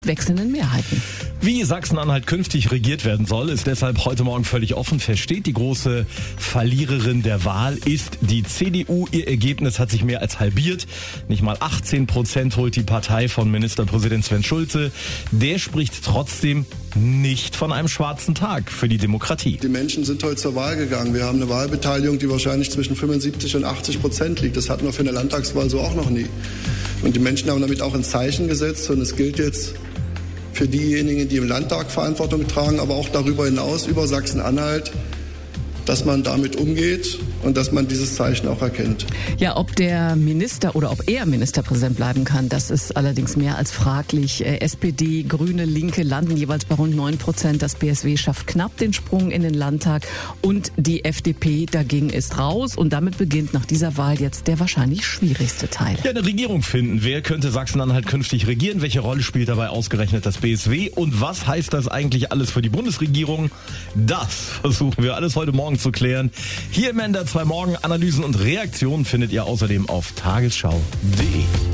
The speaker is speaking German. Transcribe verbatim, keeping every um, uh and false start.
wechselnden Mehrheiten. Wie Sachsen-Anhalt künftig regiert werden soll, ist deshalb heute Morgen völlig offen. Feststeht, die große Verliererin der Wahl ist die C D U. Ihr Ergebnis hat sich mehr als halbiert. Nicht mal achtzehn Prozent holt die Partei von Ministerpräsident Sven Schulze. Der spricht trotzdem nicht von einem schwarzen Tag für die Demokratie. Die Menschen sind heute zur Wahl gegangen. Wir haben eine Wahlbeteiligung, die wahrscheinlich zwischen fünfundsiebzig und achtzig Prozent liegt. Das hatten wir für eine Landtagswahl so auch noch nie. Und die Menschen haben damit auch ein Zeichen gesetzt. Und es gilt jetzt für diejenigen, die im Landtag Verantwortung tragen, aber auch darüber hinaus, über Sachsen-Anhalt, dass man damit umgeht und dass man dieses Zeichen auch erkennt. Ja, ob der Minister oder ob er Ministerpräsident bleiben kann, das ist allerdings mehr als fraglich. S P D, Grüne, Linke landen jeweils bei rund neun Prozent. Das B S W schafft knapp den Sprung in den Landtag und die F D P dagegen ist raus. Und damit beginnt nach dieser Wahl jetzt der wahrscheinlich schwierigste Teil. Ja, eine Regierung finden. Wer könnte Sachsen-Anhalt künftig regieren? Welche Rolle spielt dabei ausgerechnet das B S W? Und was heißt das eigentlich alles für die Bundesregierung? Das versuchen wir alles heute Morgen zu klären. Hier im N D R zwei Morgen Analysen und Reaktionen findet ihr außerdem auf tagesschau punkt de.